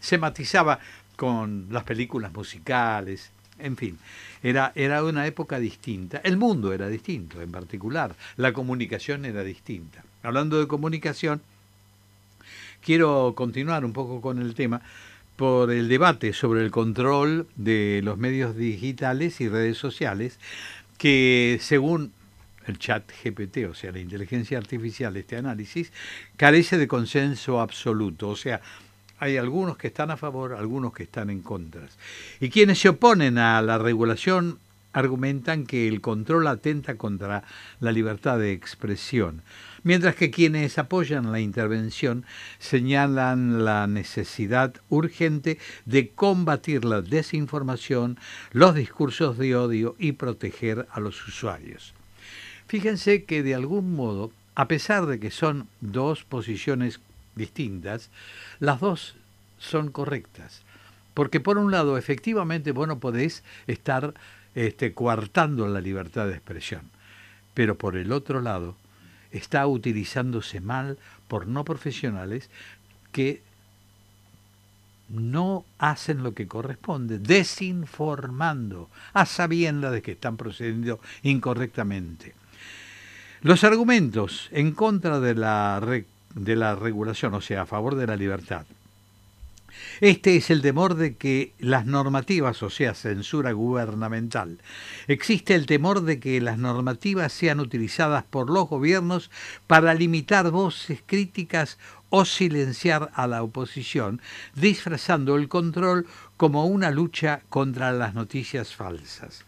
se matizaba con las películas musicales, en fin, era una época distinta. El mundo era distinto en particular, la comunicación era distinta. Hablando de comunicación, quiero continuar un poco con el tema por el debate sobre el control de los medios digitales y redes sociales, que según el chat GPT, o sea, la inteligencia artificial, este análisis, carece de consenso absoluto. O sea, hay algunos que están a favor, algunos que están en contra. Y quienes se oponen a la regulación argumentan que el control atenta contra la libertad de expresión, mientras que quienes apoyan la intervención señalan la necesidad urgente de combatir la desinformación, los discursos de odio y proteger a los usuarios. Fíjense que de algún modo, a pesar de que son dos posiciones distintas, las dos son correctas. Porque por un lado, efectivamente, vos no podés estar coartando la libertad de expresión. Pero por el otro lado, está utilizándose mal por no profesionales que no hacen lo que corresponde, desinformando, a sabiendas de que están procediendo incorrectamente. Los argumentos en contra de la regulación, o sea, a favor de la libertad. Este es el temor de que las normativas, o sea, censura gubernamental. Existe el temor de que las normativas sean utilizadas por los gobiernos para limitar voces críticas o silenciar a la oposición, disfrazando el control como una lucha contra las noticias falsas.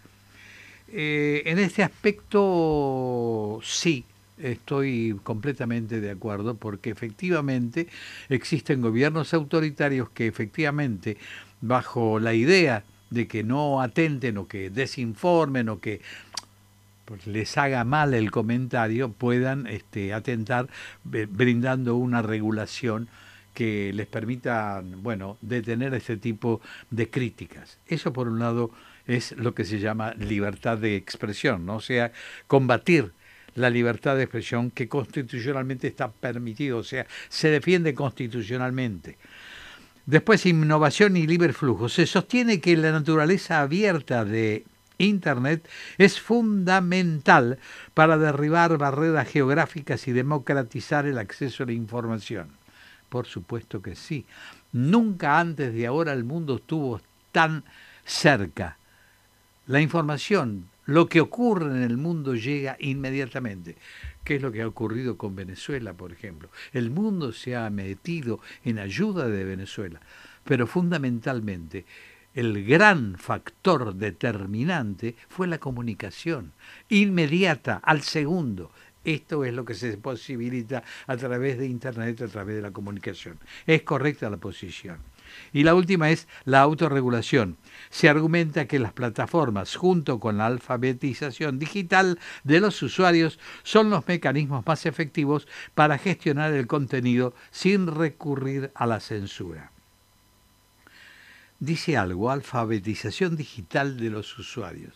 En este aspecto sí, estoy completamente de acuerdo, porque efectivamente existen gobiernos autoritarios que efectivamente, bajo la idea de que no atenten o que desinformen o que les haga mal el comentario, puedan atentar brindando una regulación que les permita, bueno, detener este tipo de críticas. Eso por un lado es lo que se llama libertad de expresión, ¿no? O sea, combatir la libertad de expresión que constitucionalmente está permitido, o sea, se defiende constitucionalmente. Después, innovación y libre flujo. Se sostiene que la naturaleza abierta de Internet es fundamental para derribar barreras geográficas y democratizar el acceso a la información. Por supuesto que sí. Nunca antes de ahora el mundo estuvo tan cerca. La información, lo que ocurre en el mundo llega inmediatamente. ¿Qué es lo que ha ocurrido con Venezuela, por ejemplo? El mundo se ha metido en ayuda de Venezuela, pero fundamentalmente el gran factor determinante fue la comunicación, inmediata, al segundo. Esto es lo que se posibilita a través de Internet, a través de la comunicación. Es correcta la posición. Y la última es la autorregulación. Se argumenta que las plataformas, junto con la alfabetización digital de los usuarios, son los mecanismos más efectivos para gestionar el contenido sin recurrir a la censura. Dice algo, alfabetización digital de los usuarios.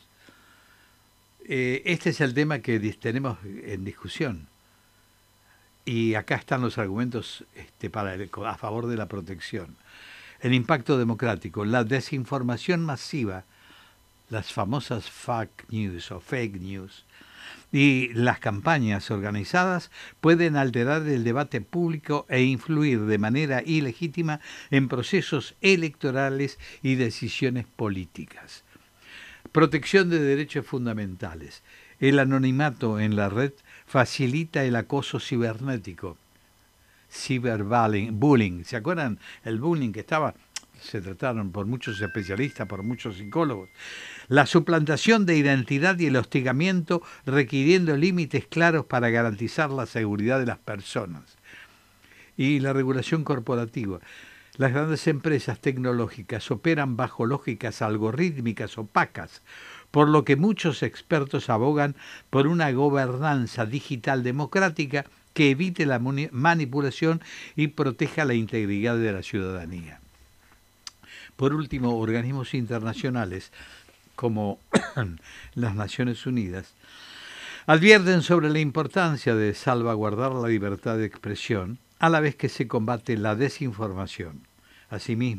Este es el tema que tenemos en discusión. Y acá están los argumentos a favor de la protección. El impacto democrático, la desinformación masiva, las famosas fake news y las campañas organizadas pueden alterar el debate público e influir de manera ilegítima en procesos electorales y decisiones políticas. Protección de derechos fundamentales. El anonimato en la red facilita el acoso cibernético. Ciberbullying, ¿se acuerdan? El bullying que se trataron por muchos especialistas, por muchos psicólogos. La suplantación de identidad y el hostigamiento requiriendo límites claros para garantizar la seguridad de las personas. Y la regulación corporativa. Las grandes empresas tecnológicas operan bajo lógicas algorítmicas opacas, por lo que muchos expertos abogan por una gobernanza digital democrática que evite la manipulación y proteja la integridad de la ciudadanía. Por último, organismos internacionales como las Naciones Unidas advierten sobre la importancia de salvaguardar la libertad de expresión a la vez que se combate la desinformación. Asimismo,